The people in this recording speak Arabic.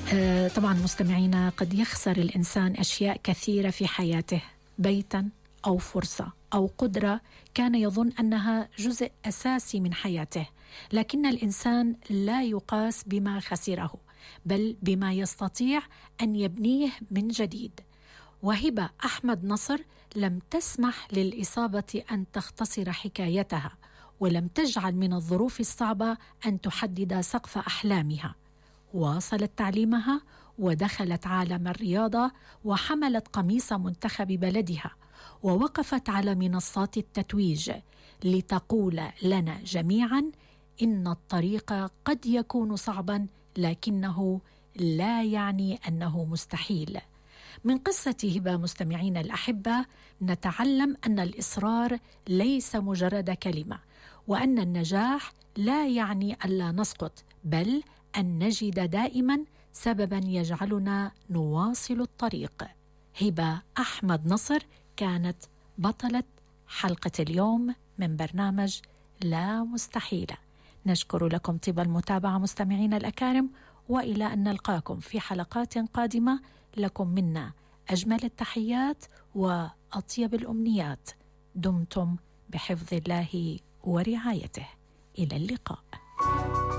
طبعا مستمعينا، قد يخسر الإنسان أشياء كثيرة في حياته، بيتا أو فرصة أو قدرة كان يظن أنها جزء أساسي من حياته، لكن الإنسان لا يقاس بما خسره بل بما يستطيع أن يبنيه من جديد. وهبة أحمد نصر لم تسمح للإصابة أن تختصر حكايتها، ولم تجعل من الظروف الصعبة أن تحدد سقف أحلامها. واصلت تعليمها ودخلت عالم الرياضة وحملت قميص منتخب بلدها، ووقفت على منصات التتويج لتقول لنا جميعا إن الطريق قد يكون صعبا لكنه لا يعني أنه مستحيل. من قصة هبة مستمعين الأحبة نتعلم أن الإصرار ليس مجرد كلمة، وأن النجاح لا يعني ألا نسقط، بل أن نجد دائما سببا يجعلنا نواصل الطريق. هبة أحمد نصر كانت بطلة حلقة اليوم من برنامج لا مستحيلة. نشكر لكم طيب المتابعة مستمعين الأكارم، وإلى أن نلقاكم في حلقات قادمة. لكم منا أجمل التحيات وأطيب الأمنيات. دمتم بحفظ الله ورعايته. إلى اللقاء.